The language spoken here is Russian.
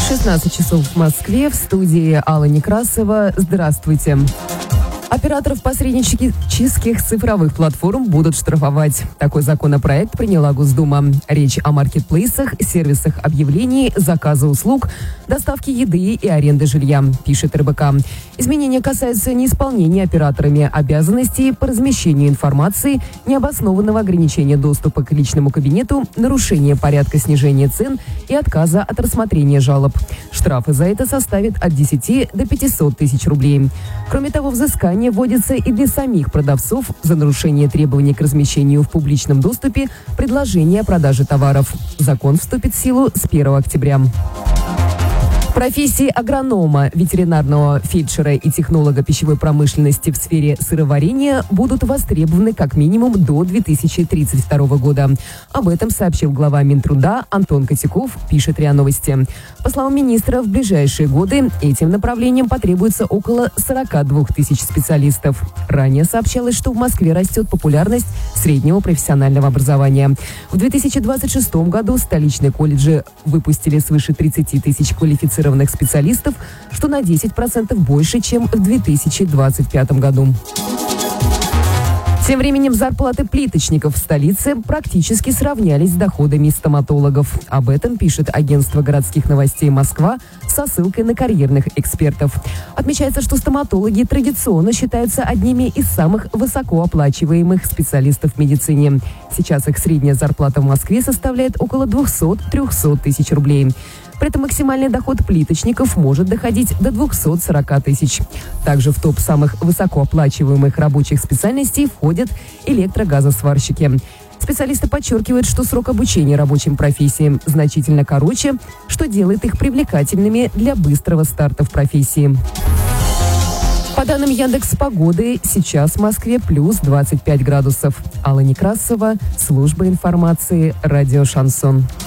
16 часов в Москве, в студии Алла Некрасова. Здравствуйте. Операторов посреднических цифровых платформ будут штрафовать. Такой законопроект приняла Госдума. Речь о маркетплейсах, сервисах объявлений, заказа услуг, доставки еды и аренды жилья, пишет РБК. Изменения касаются неисполнения операторами обязанностей по размещению информации, необоснованного ограничения доступа к личному кабинету, нарушения порядка снижения цен и отказа от рассмотрения жалоб. Штрафы за это составят от 10 до 500 тысяч рублей. Кроме того, взыскание вводится и для самих продавцов за нарушение требований к размещению в публичном доступе предложения о продаже товаров. Закон вступит в силу с 1 октября. Профессии агронома, ветеринарного фельдшера и технолога пищевой промышленности в сфере сыроварения будут востребованы как минимум до 2032 года. Об этом сообщил глава Минтруда Антон Котяков, пишет РИА Новости. По словам министра, в ближайшие годы этим направлением потребуется около 42 тысяч специалистов. Ранее сообщалось, что в Москве растет популярность среднего профессионального образования. В 2026 году столичные колледжи выпустили свыше 30 тысяч квалифицированных специалистов, что на 10% больше, чем в 2025 году. Тем временем зарплаты плиточников в столице практически сравнялись с доходами стоматологов. Об этом пишет агентство городских новостей «Москва» со ссылкой на карьерных экспертов. Отмечается, что стоматологи традиционно считаются одними из самых высокооплачиваемых специалистов в медицине. Сейчас их средняя зарплата в Москве составляет около 200-300 тысяч рублей. При этом максимальный доход плиточников может доходить до 240 тысяч. Также в топ самых высокооплачиваемых рабочих специальностей входят электрогазосварщики. Специалисты подчеркивают, что срок обучения рабочим профессиям значительно короче, что делает их привлекательными для быстрого старта в профессии. По данным Яндекс.Погоды, сейчас в Москве плюс 25 градусов. Алла Некрасова, служба информации, радио «Шансон».